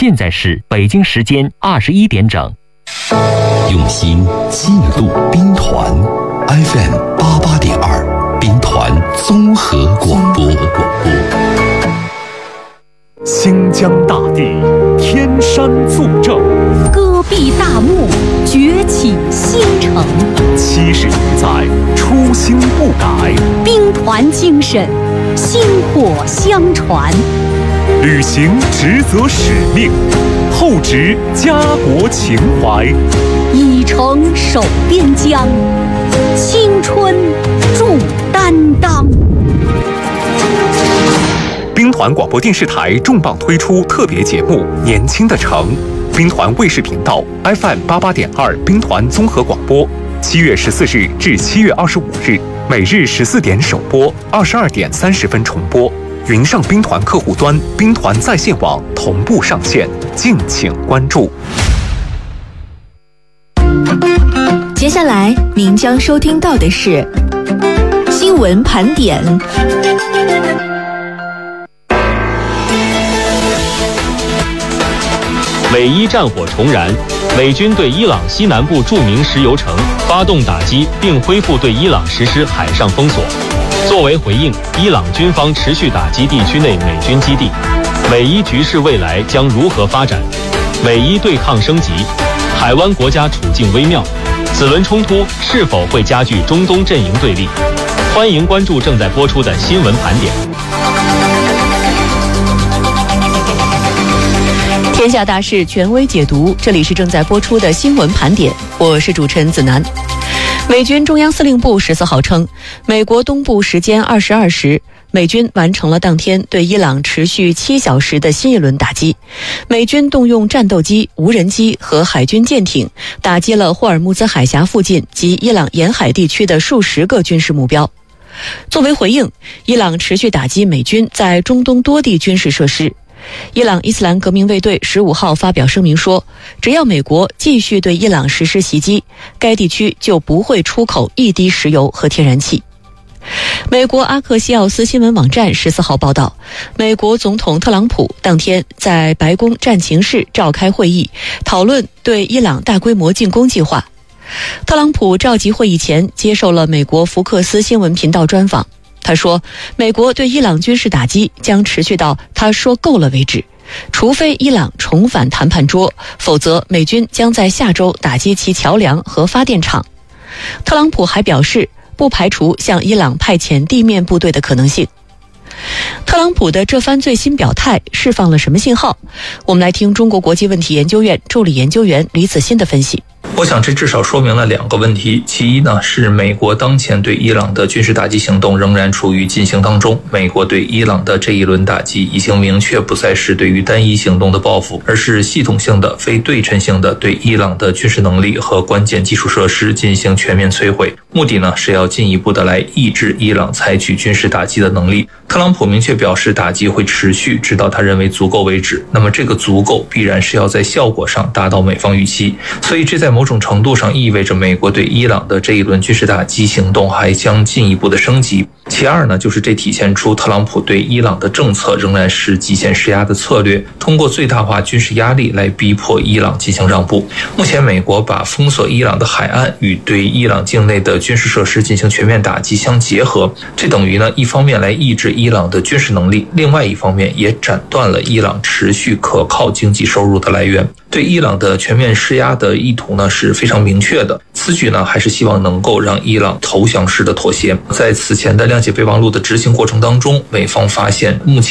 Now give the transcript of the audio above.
现在是北京时间21点整。 用心记录兵团 FM88.2兵团综合广播。 新疆大地天山作证， 戈壁大漠崛起新城 70余载初心不改， 兵团精神薪火相传， 履行职责使命，厚植家国情怀， 以诚守边疆，青春铸担当。 兵团广播电视台重磅推出特别节目《年轻的城》，兵团卫视频道 FM88.2兵团综合广播，7月14日至7月25日，每日14点首播，22点30分重播。云上兵团客户端、兵团在线网同步上线，敬请关注。 接下来您将收听到的是新闻盘点。 美伊战火重燃，美军对伊朗西南部著名石油城发动打击，并恢复对伊朗实施海上封锁。作为回应，伊朗军方持续打击地区内美军基地。美伊局势未来将如何发展？美伊对抗升级，海湾国家处境微妙，此轮冲突是否会加剧中东阵营对立？欢迎关注正在播出的新闻盘点。 天下大事权威解读，这里是正在播出的新闻盘点，我是主持人子楠。美军中央司令部14号称，美国东部时间22时，美军完成了当天对伊朗持续7小时的新一轮打击。美军动用战斗机、无人机和海军舰艇，打击了霍尔木兹海峡附近及伊朗沿海地区的数十个军事目标。作为回应，伊朗持续打击美军在中东多地军事设施。伊朗伊斯兰革命卫队15号发表声明说，只要美国继续对伊朗实施袭击，该地区就不会出口一滴石油和天然气。美国阿克西奥斯新闻网站14号报道，美国总统特朗普当天在白宫战情室召开会议，讨论对伊朗大规模进攻计划。特朗普召集会议前接受了美国福克斯新闻频道专访，他说，美国对伊朗军事打击将持续到他说够了为止，除非伊朗重返谈判桌，否则美军将在下周打击其桥梁和发电厂。特朗普还表示，不排除向伊朗派遣地面部队的可能性。特朗普的这番最新表态释放了什么信号？我们来听中国国际问题研究院助理研究员李子欣的分析。 我想这至少说明了2个问题。其一呢，是美国当前对伊朗的军事打击行动仍然处于进行当中。美国对伊朗的这一轮打击已经明确不再是对于单一行动的报复，而是系统性的、非对称性的对伊朗的军事能力和关键基础设施进行全面摧毁。目的呢，是要进一步的来抑制伊朗采取军事打击的能力。特朗普明确表示，打击会持续直到他认为足够为止。那么这个足够必然是要在效果上达到美方预期，所以这在某种程度上意味着美国对伊朗的这一轮军事打击行动还将进一步的升级。其二呢，就是这体现出特朗普对伊朗的政策仍然是极限施压的策略，通过最大化军事压力来逼迫伊朗进行让步。目前美国把封锁伊朗的海岸与对伊朗境内的军事设施进行全面打击相结合，这等于呢，一方面来抑制伊朗的军事能力，另外一方面也斩断了伊朗持续可靠经济收入的来源。对伊朗的全面施压的意图呢是非常明确的，此举呢还是希望能够让伊朗投降式的妥协。在此前的谅解备忘录的执行过程当中，美方发现目前